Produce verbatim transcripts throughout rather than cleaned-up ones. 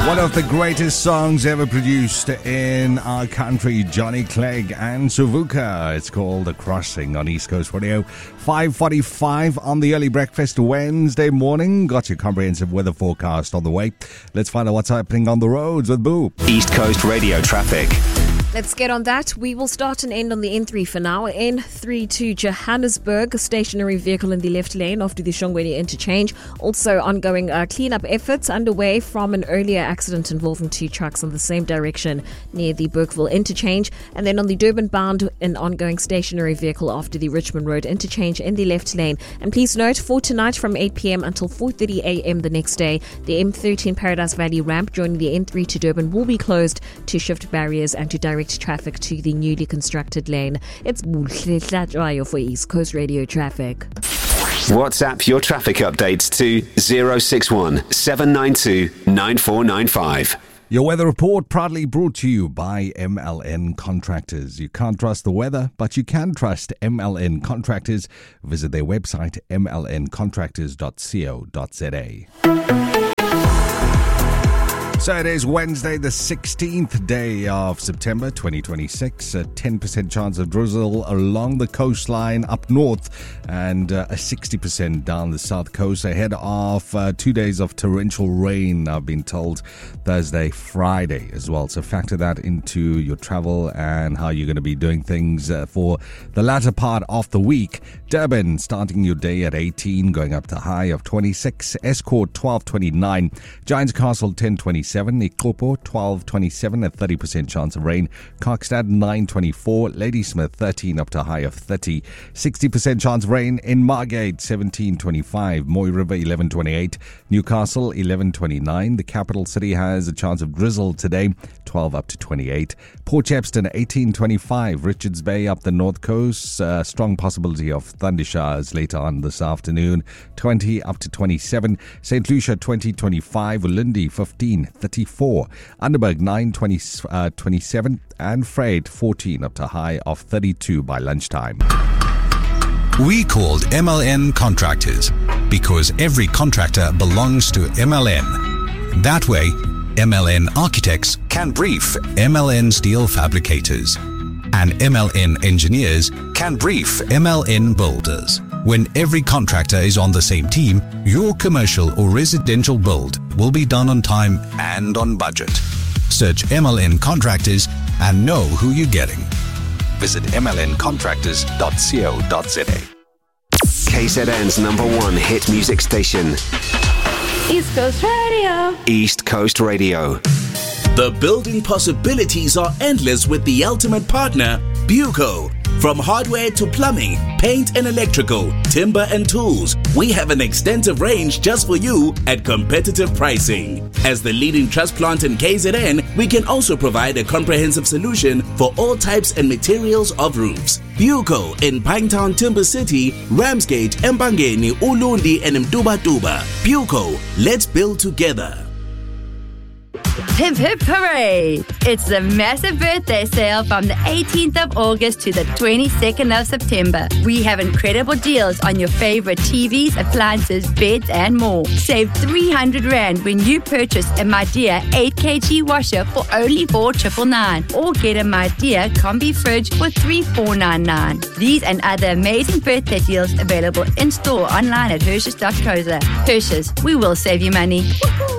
One of the greatest songs ever produced in our country, Johnny Clegg and Savuka. It's called The Crossing on East Coast Radio. five forty-five on the early breakfast Wednesday morning. Got your comprehensive weather forecast on the way. Let's find out what's happening on the roads with Boo. East Coast Radio traffic. Let's get on that. We will start and end on the N three for now. N three to Johannesburg, a stationary vehicle in the left lane after the Shongweni interchange. Also ongoing uh, cleanup efforts underway from an earlier accident involving two trucks in the same direction near the Burkeville interchange. And then on the Durban bound, an ongoing stationary vehicle after the Richmond Road interchange in the left lane. And please note, for tonight from eight p.m. until four thirty a.m. the next day, the M thirteen Paradise Valley ramp joining the N three to Durban will be closed to shift barriers and to direct traffic to the newly constructed lane. It's Buhle for East Coast Radio traffic. WhatsApp your traffic updates to zero six one seven nine two nine four nine five. Your weather report proudly brought to you by M L N Contractors. You can't trust the weather, but you can trust M L N Contractors. Visit their website, m l n contractors dot co dot z a. So it is Wednesday, the sixteenth day of September twenty twenty-six. A ten percent chance of drizzle along the coastline up north and uh, a sixty percent down the south coast ahead of uh, two days of torrential rain, I've been told, Thursday, Friday as well. So factor that into your travel and how you're going to be doing things uh, for the latter part of the week. Durban starting your day at eighteen, going up to a high of twenty-six. Escort twelve twenty-nine. Giants Castle ten twenty-seven. Ikopo twelve twenty-seven, a thirty percent chance of rain. Kokstad nine twenty-four. Ladysmith thirteen up to a high of thirty. sixty percent chance of rain in Margate seventeen twenty-five. Moy River eleven twenty-eight. Newcastle eleven twenty-nine. The capital city has a chance of drizzle today, twelve up to twenty-eight. Port Shepstone eighteen twenty-five. Richards Bay up the north coast, uh, strong possibility of thunder showers later on this afternoon, twenty up to twenty-seven. Saint Lucia twenty twenty-five. Ulindi fifteen thirty-four. Underberg nine twenty, uh, twenty-seven. And Freight fourteen up to a high of thirty-two by lunchtime. We called M L N Contractors because every contractor belongs to M L N. That way, M L N Architects can brief M L N Steel Fabricators, and M L N Engineers can brief M L N Builders. When every contractor is on the same team, your commercial or residential build will be done on time and on budget. Search M L N Contractors and know who you're getting. Visit m l n contractors dot co dot z a. K Z N's number one hit music station. East Coast Radio. East Coast Radio. The building possibilities are endless with the ultimate partner, Buco. From hardware to plumbing, paint and electrical, timber and tools, we have an extensive range just for you at competitive pricing. As the leading truss plant in K Z N, we can also provide a comprehensive solution for all types and materials of roofs. Buco in Pinetown, Timber City, Ramsgate, Mbangeni, Ulundi and Mtuba-Tuba. Buco, let's build together. Hip hip hooray! It's the massive birthday sale from the eighteenth of August to the twenty-second of September. We have incredible deals on your favorite T Vs, appliances, beds and more. Save three hundred rand when you purchase a Midea eight kilogram washer for only four ninety-nine or get a Midea combi fridge for three thousand four hundred ninety-nine. These and other amazing birthday deals available in store online at Hershey's dot co dot za. Hershey's, we will save you money. Woo-hoo!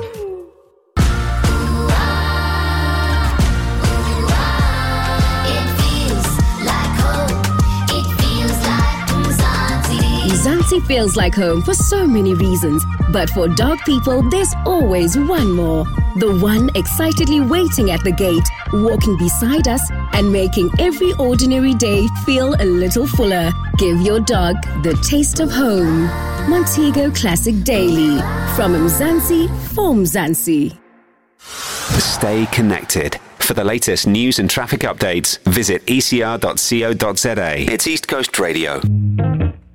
Mzansi feels like home for so many reasons, but for dog people, there's always one more. The one excitedly waiting at the gate, walking beside us, and making every ordinary day feel a little fuller. Give your dog the taste of home. Montego Classic Daily. From Mzansi for Mzansi. Stay connected. For the latest news and traffic updates, visit e c r dot co dot z a. It's East Coast Radio.